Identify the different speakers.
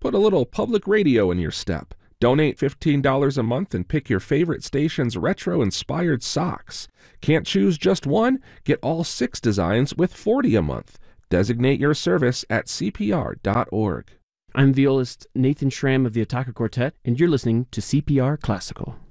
Speaker 1: Put a little public radio in your step. Donate $15 a month and pick your favorite station's retro-inspired socks. Can't choose just one? Get all 6 designs with $40 a month. Designate your service at CPR.org.
Speaker 2: I'm violist Nathan Schramm of the Ataka Quartet, and you're listening to CPR Classical.